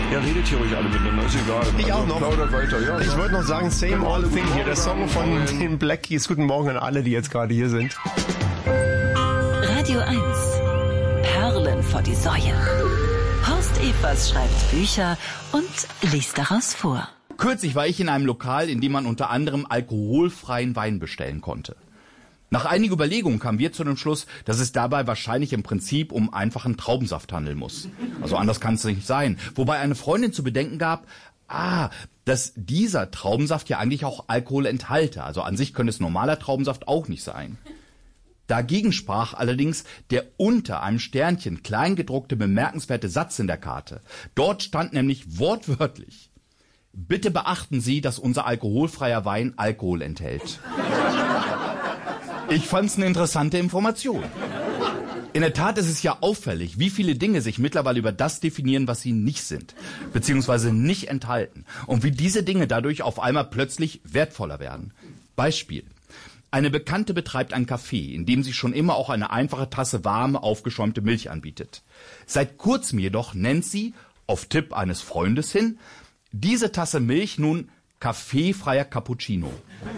Ja, redet hier ruhig alle miteinander, ist egal. Ich auch noch. Plaudert weiter, ja. Ich wollte noch sagen, Same Old Thing hier, der Song von den Black Keys. Guten Morgen an alle, die jetzt gerade hier sind. Radio 1. Perlen vor die Säue. Horst Evers schreibt Bücher und liest daraus vor. Kürzlich war ich in einem Lokal, in dem man unter anderem alkoholfreien Wein bestellen konnte. Nach einiger Überlegung kamen wir zu dem Schluss, dass es dabei wahrscheinlich im Prinzip um einfachen Traubensaft handeln muss. Also anders kann es nicht sein. Wobei eine Freundin zu bedenken gab, dass dieser Traubensaft ja eigentlich auch Alkohol enthalte. Also an sich könnte es normaler Traubensaft auch nicht sein. Dagegen sprach allerdings der unter einem Sternchen kleingedruckte bemerkenswerte Satz in der Karte. Dort stand nämlich wortwörtlich: Bitte beachten Sie, dass unser alkoholfreier Wein Alkohol enthält. Ich fand's eine interessante Information. In der Tat ist es ja auffällig, wie viele Dinge sich mittlerweile über das definieren, was sie nicht sind, beziehungsweise nicht enthalten, und wie diese Dinge dadurch auf einmal plötzlich wertvoller werden. Beispiel: Eine Bekannte betreibt ein Café, in dem sie schon immer auch eine einfache Tasse warme, aufgeschäumte Milch anbietet. Seit kurzem jedoch nennt sie, auf Tipp eines Freundes hin, diese Tasse Milch nun kaffeefreier Cappuccino.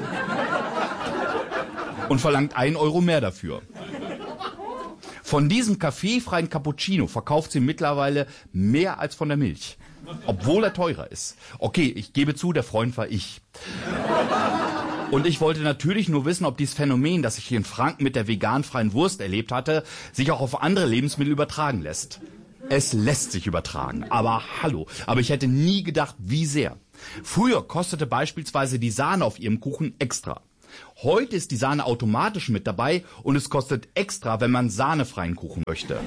Und verlangt 1 Euro mehr dafür. Von diesem kaffeefreien Cappuccino verkauft sie mittlerweile mehr als von der Milch. Obwohl er teurer ist. Okay, ich gebe zu, der Freund war ich. Und ich wollte natürlich nur wissen, ob dieses Phänomen, das ich hier in Franken mit der veganfreien Wurst erlebt hatte, sich auch auf andere Lebensmittel übertragen lässt. Es lässt sich übertragen, aber hallo. Aber ich hätte nie gedacht, wie sehr. Früher kostete beispielsweise die Sahne auf ihrem Kuchen extra. Heute ist die Sahne automatisch mit dabei und es kostet extra, wenn man sahnefreien Kuchen möchte.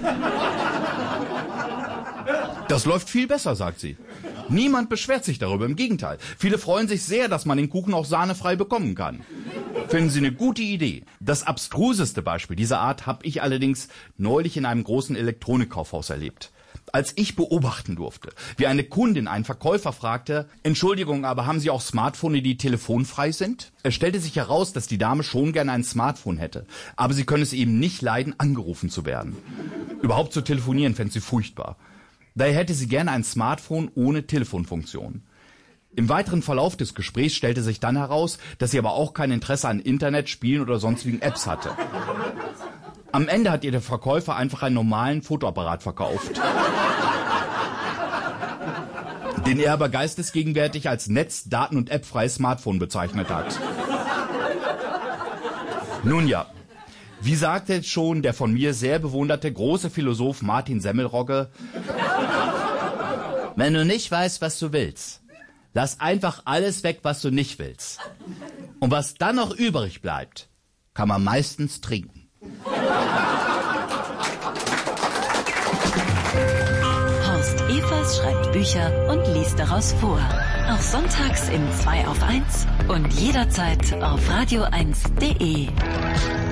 Das läuft viel besser, sagt sie. Niemand beschwert sich darüber, im Gegenteil. Viele freuen sich sehr, dass man den Kuchen auch sahnefrei bekommen kann. Finden Sie eine gute Idee. Das abstruseste Beispiel dieser Art habe ich allerdings neulich in einem großen Elektronikkaufhaus erlebt. Als ich beobachten durfte, wie eine Kundin einen Verkäufer fragte: Entschuldigung, aber haben Sie auch Smartphone, die telefonfrei sind? Es stellte sich heraus, dass die Dame schon gerne ein Smartphone hätte, aber sie könne es eben nicht leiden, angerufen zu werden. Überhaupt zu telefonieren fände sie furchtbar. Daher hätte sie gerne ein Smartphone ohne Telefonfunktion. Im weiteren Verlauf des Gesprächs stellte sich dann heraus, dass sie aber auch kein Interesse an Internet, Spielen oder sonstigen Apps hatte. Am Ende hat ihr der Verkäufer einfach einen normalen Fotoapparat verkauft, den er aber geistesgegenwärtig als netz-, daten- und appfreies Smartphone bezeichnet hat. Nun ja, wie sagte jetzt schon der von mir sehr bewunderte große Philosoph Martin Semmelrogge: Wenn du nicht weißt, was du willst, lass einfach alles weg, was du nicht willst. Und was dann noch übrig bleibt, kann man meistens trinken. Horst Evers schreibt Bücher und liest daraus vor. Auch sonntags im 2 auf 1 und jederzeit auf radio1.de.